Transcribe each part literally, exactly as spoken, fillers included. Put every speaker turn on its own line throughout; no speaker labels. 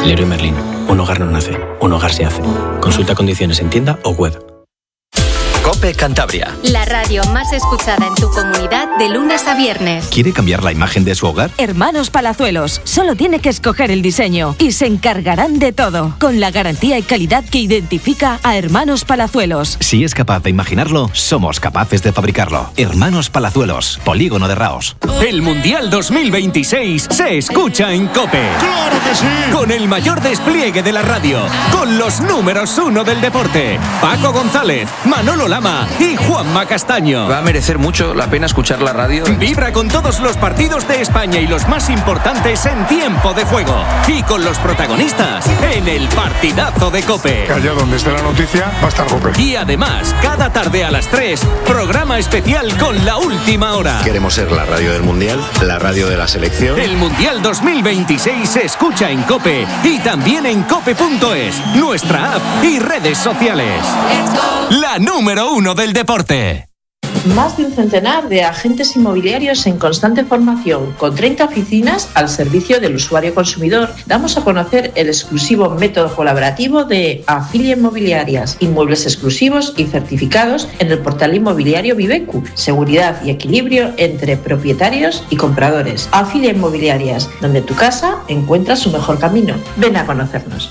Leroy Merlin. Un hogar no nace, un hogar se hace. Consulta condiciones en tienda o web.
COPE Cantabria.
La radio más escuchada en tu comunidad de lunes a viernes.
¿Quiere cambiar la imagen de su hogar?
Hermanos Palazuelos. Solo tiene que escoger el diseño y se encargarán de todo, con la garantía y calidad que identifica a Hermanos Palazuelos.
Si es capaz de imaginarlo, somos capaces de fabricarlo. Hermanos Palazuelos, Polígono de Raos.
El Mundial dos mil veintiséis se escucha en COPE.
¡Claro que sí!
Con el mayor despliegue de la radio, con los números uno del deporte. Paco González, Manolo Lama y Juanma Castaño.
Va a merecer mucho la pena escuchar la radio.
Vibra con todos los partidos de España y los más importantes en tiempo de juego. Y con los protagonistas en el partidazo de COPE.
Allá donde esté la noticia va a estar COPE.
Y además, cada tarde a las tres, programa especial con la última hora.
Queremos ser la radio del Mundial, la radio de la selección.
El Mundial dos mil veintiséis se escucha en COPE y también en cope punto es, nuestra app y redes sociales. La número uno del deporte.
Más de un centenar de agentes inmobiliarios en constante formación, con treinta oficinas al servicio del usuario consumidor, damos a conocer el exclusivo método colaborativo de Afilia Inmobiliarias, inmuebles exclusivos y certificados en el portal inmobiliario Vivecu, seguridad y equilibrio entre propietarios y compradores. Afilia Inmobiliarias, donde tu casa encuentra su mejor camino. Ven a conocernos.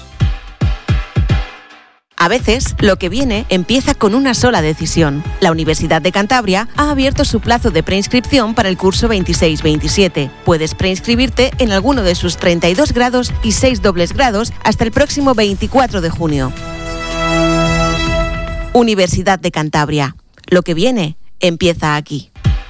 A veces, lo que viene empieza con una sola decisión. La Universidad de Cantabria ha abierto su plazo de preinscripción para el curso veintiséis veintisiete. Puedes preinscribirte en alguno de sus treinta y dos grados y seis dobles grados hasta el próximo veinticuatro de junio. Universidad de Cantabria. Lo que viene empieza aquí.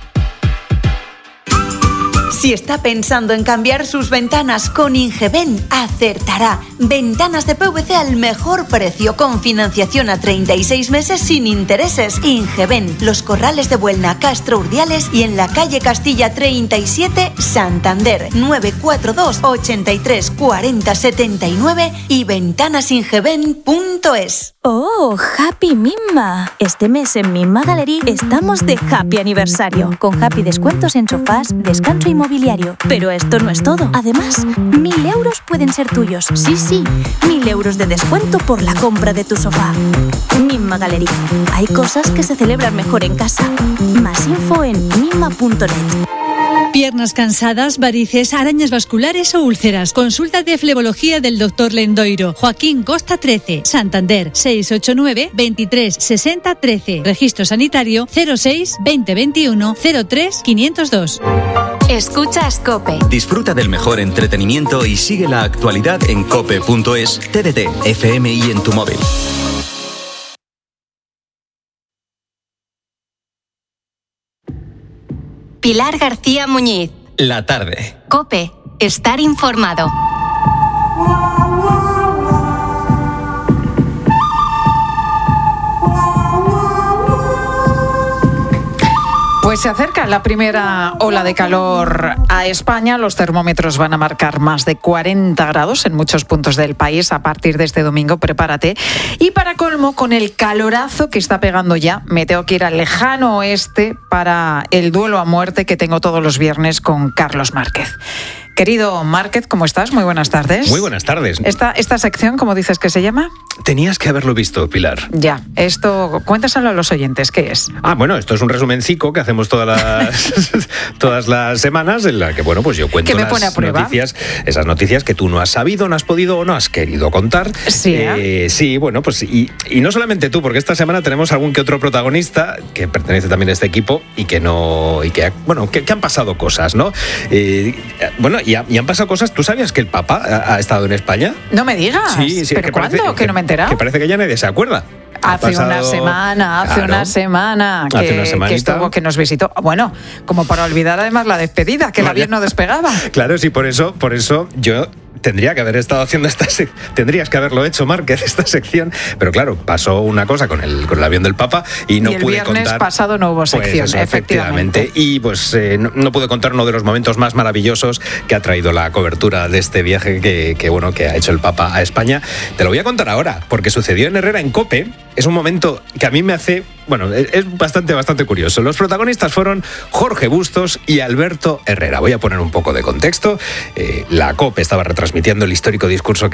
Si está pensando en cambiar sus ventanas con Ingeben, acertará. Ventanas de P V C al mejor precio, con financiación a treinta y seis meses sin intereses. Ingeben, Los Corrales de Buelna, Castro Urdiales y en la calle Castilla treinta y siete, Santander. nueve cuatro dos, ochenta y tres, cuarenta, setenta y nueve y ventanasingeben punto es.
¡Oh, Happy Mimma! Este mes en Mimma Gallery estamos de Happy Aniversario, con Happy descuentos en sofás, descanso inmobiliario. Pero esto no es todo. Además, mil euros pueden ser tuyos. Sí, sí, mil euros de descuento por la compra de tu sofá. Mimma Gallery. Hay cosas que se celebran mejor en casa. Más info en mimma punto net.
Piernas cansadas, varices, arañas vasculares o úlceras. Consulta de flebología del doctor Lendoiro. Joaquín Costa trece, Santander, seis ocho nueve, veintitrés, sesenta, trece. Registro sanitario cero seis, veinte veintiuno, cero tres, quinientos dos.
Escuchas COPE.
Disfruta del mejor entretenimiento y sigue la actualidad en cope punto es, T D T, F M y en tu móvil.
Pilar García Muñiz.
La tarde.
COPE. Estar informado.
Pues se acerca la primera ola de calor a España. Los termómetros van a marcar más de cuarenta grados en muchos puntos del país a partir de este domingo. Prepárate. Y para colmo, con el calorazo que está pegando ya, me tengo que ir al lejano oeste para el duelo a muerte que tengo todos los viernes con Carlos Márquez. Querido Márquez, ¿cómo estás? Muy buenas tardes.
Muy buenas tardes.
Esta, esta sección, ¿cómo dices que se llama?
Tenías que haberlo visto, Pilar.
Ya, esto, cuéntaselo a los oyentes, ¿qué es?
Ah, bueno, esto es un resumencico que hacemos todas las todas las semanas en la que, bueno, pues yo cuento
¿Que me
las
pone a prueba?
noticias, esas noticias que tú no has sabido, no has podido o no has querido contar.
Sí, ¿eh?
Eh, sí, bueno, pues y, y no solamente tú, porque esta semana tenemos algún que otro protagonista que pertenece también a este equipo y que no, y que, bueno, que, que han pasado cosas, ¿no? Eh, bueno, y, ha, y han pasado cosas. ¿Tú sabías que el Papa ha, ha estado en España?
No me digas.
Sí, sí.
¿Pero
que
cuándo?
Parece,
que no me he enterado.
Que parece que ya nadie se acuerda.
Hace pasado, una semana, hace claro, una semana que,
hace una
que estuvo, que nos visitó. Bueno, como para olvidar además la despedida, que el avión no despegaba.
Claro, sí, por eso, por eso yo tendría que haber estado haciendo esta sección, tendrías que haberlo hecho, Márquez, esta sección, pero claro, pasó una cosa con el, con el avión del Papa y no
y el
pude
viernes
contar.
pasado no hubo sección,
pues eso,
efectivamente.
efectivamente. Y pues eh, no, no pude contar uno de los momentos más maravillosos que ha traído la cobertura de este viaje que, que, bueno, que ha hecho el Papa a España. Te lo voy a contar ahora, porque sucedió en Herrera, en COPE. Es un momento que a mí me hace, bueno, es bastante, bastante curioso. Los protagonistas fueron Jorge Bustos y Alberto Herrera. Voy a poner un poco de contexto. Eh, la COPE estaba retransmitiendo el histórico discurso que